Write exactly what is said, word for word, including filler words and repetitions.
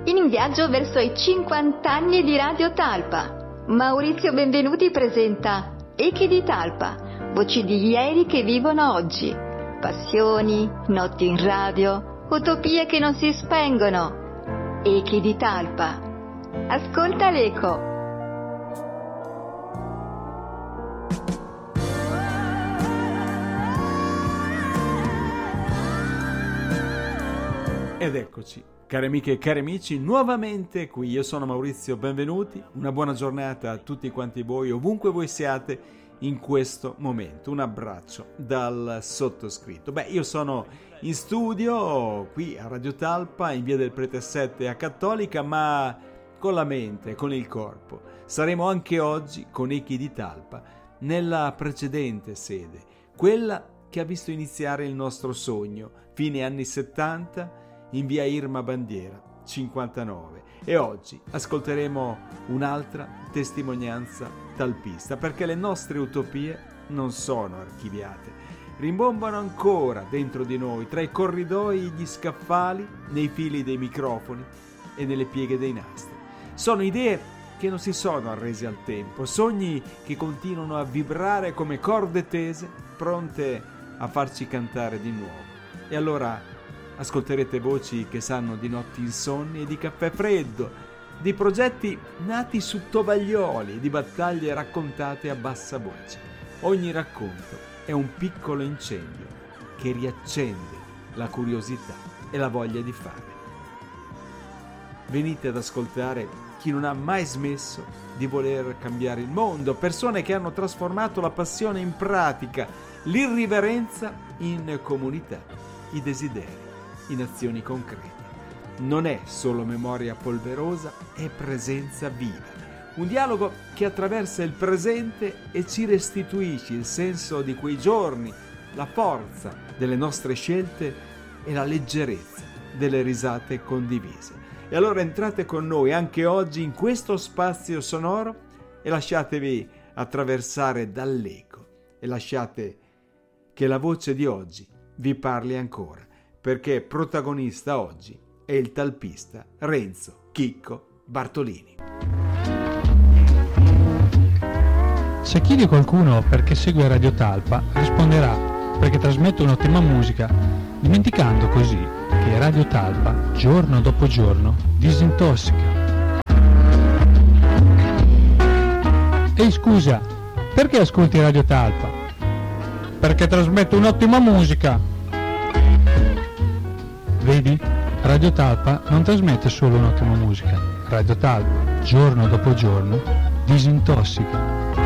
in viaggio verso i cinquanta anni di Radio Talpa. Maurizio Benvenuti presenta Echi di Talpa, voci di ieri che vivono oggi, passioni, notti in radio, utopie che non si spengono. Echi di Talpa. Ascolta l'eco. Ed eccoci, cari amiche e cari amici, nuovamente qui. Io sono Maurizio Benvenuti, una buona giornata a tutti quanti voi, ovunque voi siate in questo momento. Un abbraccio dal sottoscritto. Beh, io sono in studio qui a Radio Talpa, in via del Prete sette a Cattolica, ma con la mente, con il corpo. Saremo anche oggi con Echi di Talpa nella precedente sede, quella che ha visto iniziare il nostro sogno, fine anni settanta, in via Irma Bandiera cinquantanove, e oggi ascolteremo un'altra testimonianza talpista, perché le nostre utopie non sono archiviate, rimbombano ancora dentro di noi, tra i corridoi, gli scaffali, nei fili dei microfoni e nelle pieghe dei nastri. Sono idee che non si sono arrese al tempo, sogni che continuano a vibrare come corde tese, pronte a farci cantare di nuovo. E allora ascolterete voci che sanno di notti insonni e di caffè freddo, di progetti nati su tovaglioli, di battaglie raccontate a bassa voce. Ogni racconto è un piccolo incendio che riaccende la curiosità e la voglia di fare. Venite ad ascoltare chi non ha mai smesso di voler cambiare il mondo, persone che hanno trasformato la passione in pratica, l'irriverenza in comunità, i desideri in azioni concrete. Non è solo memoria polverosa, è presenza viva. Un dialogo che attraversa il presente e ci restituisce il senso di quei giorni, la forza delle nostre scelte e la leggerezza delle risate condivise. E allora entrate con noi anche oggi in questo spazio sonoro e lasciatevi attraversare dall'eco e lasciate che la voce di oggi vi parli ancora, perché protagonista oggi è il talpista Renzo Chicco Bartolini. Se chiedi qualcuno perché segue Radio Talpa, risponderà perché trasmette un'ottima musica, dimenticando così che Radio Talpa, giorno dopo giorno, disintossica. Ehi scusa, perché ascolti Radio Talpa? Perché trasmette un'ottima musica. Vedi? Radio Talpa non trasmette solo un'ottima musica. Radio Talpa, giorno dopo giorno, disintossica.